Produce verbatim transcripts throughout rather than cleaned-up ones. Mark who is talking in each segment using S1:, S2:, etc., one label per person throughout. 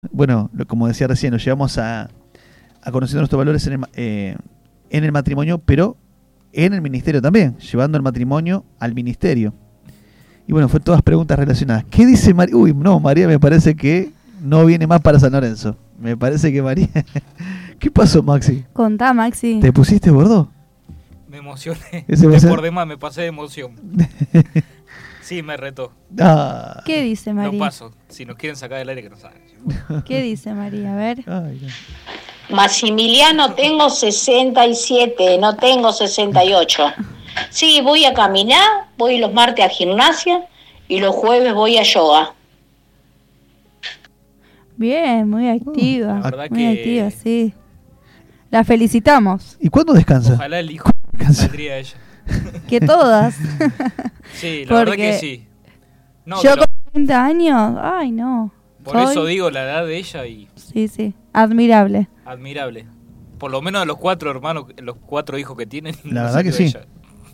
S1: bueno, lo- como decía recién, nos llevamos a, a conocer nuestros valores en el, ma- eh, en el matrimonio, pero en el ministerio también, llevando el matrimonio al ministerio. Y bueno, fue todas preguntas relacionadas. ¿Qué dice María? Uy, no, María me parece que no viene más para San Lorenzo. Me parece que María... ¿Qué pasó, Maxi?
S2: Contá, Maxi.
S1: ¿Te pusiste bordo?
S3: Me emocioné.
S1: Ese va a
S3: De
S1: ser-
S3: por demás me pasé de emoción. Sí, me retó.
S1: Ah.
S2: ¿Qué dice
S3: No
S2: María?
S3: paso. Si nos quieren sacar del aire, que nos hagan.
S2: ¿Qué dice María? A ver.
S1: Ay, no.
S4: Maximiliano, tengo sesenta y siete, no tengo sesenta y ocho. Sí, voy a caminar, voy los martes a gimnasia y los jueves voy a yoga.
S2: Bien, muy activa.
S3: La verdad
S2: muy
S3: que-
S2: activa, sí. La felicitamos.
S1: ¿Y cuándo descansa?
S3: Ojalá el hijo
S1: Descansa.
S3: saldría ella.
S2: Que todas.
S3: Sí, la verdad
S2: Porque
S3: que sí. No,
S2: Yo
S3: pero
S2: con treinta años, ay no.
S3: por
S2: Soy-
S3: eso digo la edad de ella y
S2: Sí, sí. Admirable.
S3: admirable. Por lo menos de los cuatro hermanos, los cuatro hijos que tienen.
S1: La
S3: no
S1: verdad
S3: sé
S1: que
S3: de
S1: sí.
S3: ella.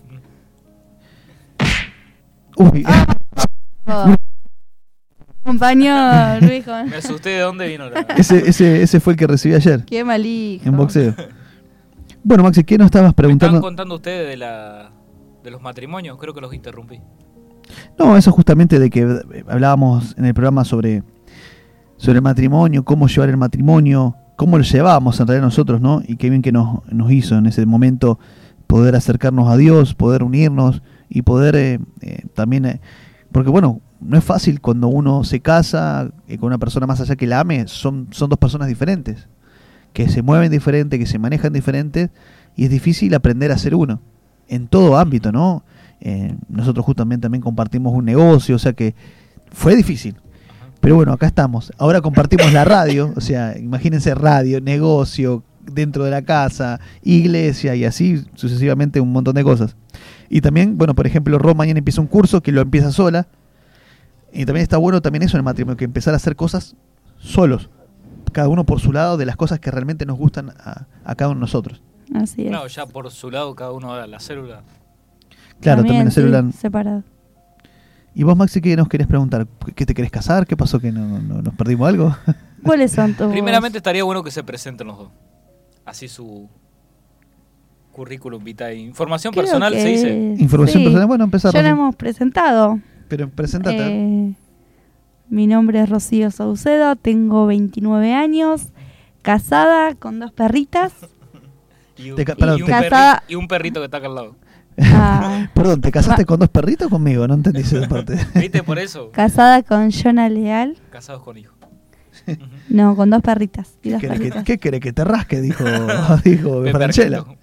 S1: Uy,
S2: Oh. Compañero, hijo.
S3: Me asusté de dónde vino la...
S1: ese, ese, ese fue el que recibí ayer
S2: Qué mal hijo.
S1: en boxeo. Bueno, Maxi, ¿qué nos estabas
S3: Me estaban
S1: preguntando?
S3: contando ustedes de la de los matrimonios, creo que los interrumpí.
S1: No, eso justamente de que eh, hablábamos en el programa sobre, sobre el matrimonio, cómo llevar el matrimonio, cómo lo llevábamos en realidad nosotros, ¿no? Y qué bien que nos, nos hizo en ese momento poder acercarnos a Dios, poder unirnos y poder eh, eh, también... eh, porque bueno, no es fácil cuando uno se casa eh, con una persona más allá que la ame, son, son dos personas diferentes, que se mueven diferente, que se manejan diferentes, y es difícil aprender a ser uno, en todo ámbito, ¿no? Eh, nosotros justamente también compartimos un negocio, o sea que fue difícil. Pero bueno, acá estamos. Ahora compartimos la radio, o sea, imagínense radio, negocio, dentro de la casa, iglesia y así sucesivamente un montón de cosas. Y también, bueno, por ejemplo, Ro mañana empieza un curso que lo empieza sola. Y también está bueno también eso en el matrimonio, que empezar a hacer cosas solos, cada uno por su lado, de las cosas que realmente nos gustan a, a cada uno de nosotros.
S2: Así es.
S3: No, ya por su lado cada uno da la célula.
S1: Claro, también, el
S2: sí,
S1: celular.
S2: separado.
S1: ¿Y vos, Maxi, qué nos querés preguntar? ¿Qué te querés casar? ¿Qué pasó? ¿Que no, no- nos perdimos algo?
S2: ¿Cuáles son tus...?
S3: Primeramente estaría bueno que se presenten los dos. Así su currículum vitae. Información
S2: Creo
S3: personal
S2: que-
S3: se dice.
S1: Información
S2: sí.
S1: personal. Bueno, empezar.
S2: Ya lo
S1: Rocío.
S2: hemos presentado.
S1: Pero presentate.
S2: Eh, mi nombre es Rocío Saucedo, tengo veintinueve años, casada con dos perritas.
S3: Y un,
S1: Te ca-
S3: y
S1: perdón,
S3: un
S1: te-
S3: perri-
S2: Casada-
S3: y un perrito que está acá al lado.
S2: Ah,
S1: Perdón, ¿te casaste
S2: Va-
S1: con dos perritos o conmigo? No entendí esa parte.
S3: ¿Viste? Por eso.
S2: casada con Jonah Leal.
S3: Casados con hijos.
S2: No, con dos perritas. Y
S1: ¿Qué
S2: dos
S1: querés que,
S2: perritas.
S1: qué querés que te rasque? Dijo, dijo
S3: Me
S1: Franchella.
S3: permito.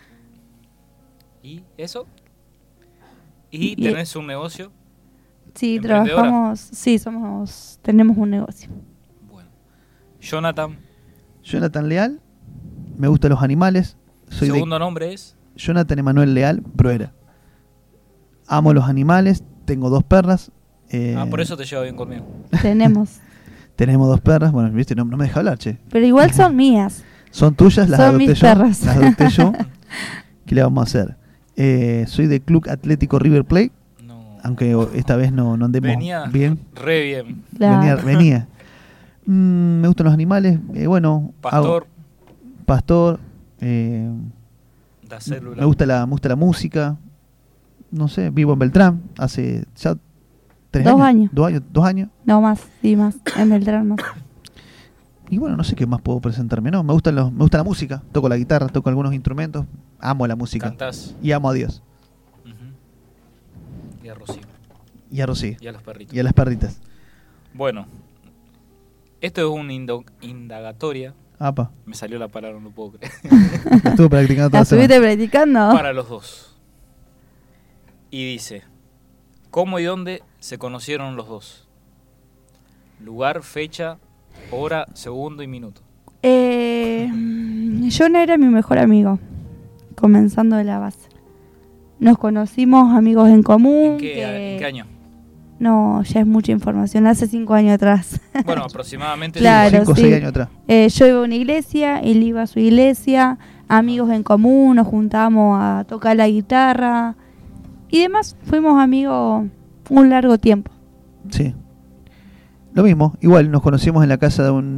S3: ¿Y eso? ¿Y
S2: Y-
S3: tenés un negocio?
S2: Sí,
S3: ¿Emprendedora?
S2: trabajamos. Sí, somos. Tenemos un negocio.
S3: Bueno. Jonathan,
S1: Jonathan Leal, me gustan los animales. Soy
S3: segundo
S1: de
S3: nombre es.
S1: Jonathan Emanuel Leal Bruera. Amo los animales, tengo dos perras. eh,
S3: Ah, por eso te lleva bien conmigo.
S2: Tenemos.
S1: Tenemos dos perras. Bueno, viste, no, no me deja hablar, che.
S2: Pero igual son mías.
S1: Son tuyas, las
S2: Son
S1: adopté
S2: mis
S1: yo.
S2: perras.
S1: Las adopté yo. ¿Qué le vamos a hacer? Eh, soy de Club Atlético River Plate,
S3: No.
S1: aunque esta vez no, no andemos
S3: Venía
S1: bien.
S3: re bien.
S2: La-
S1: Venía. venía. Mm, me gustan los animales. eh, bueno,
S3: Pastor,
S1: hago- pastor. eh,
S3: la célula.
S1: me gusta la, me gusta la música. No sé, vivo en Beltrán hace ya tres
S2: Dos
S1: años.
S2: años.
S1: Dos años. Dos años.
S2: No más, sí, más. En Beltrán más.
S1: Y bueno, no sé qué más puedo presentarme. No, me gustan los, me gusta la música. Toco la guitarra, toco algunos instrumentos. Amo la música.
S3: Cantás.
S1: Y amo a Dios.
S3: Ujú. Y a Rocío.
S1: Y a Rosy.
S3: Y a los perritos.
S1: Y a las perritas.
S3: Bueno. Esto es una indo- indagatoria.
S1: Apa.
S3: Me salió la palabra, no lo puedo creer.
S1: La estuve practicando toda
S2: ¿La
S1: la semana.
S2: estuviste practicando?
S3: Para los dos. Y dice: ¿cómo y dónde se conocieron los dos? Lugar, fecha, hora, segundo y minuto.
S2: Eh, John era mi mejor amigo, comenzando de la base. Nos conocimos amigos en común.
S3: ¿En qué,
S2: que-
S3: en qué año?
S2: No, ya es mucha información, hace cinco años atrás.
S3: Bueno, aproximadamente.
S2: Claro,
S1: Cinco o
S2: sí.
S1: seis años atrás.
S2: Eh, yo iba a una iglesia, él iba a su iglesia, amigos en común, nos juntábamos a tocar la guitarra y demás. Fuimos amigos un largo tiempo.
S1: Sí. Lo mismo. Igual nos conocimos en la casa de un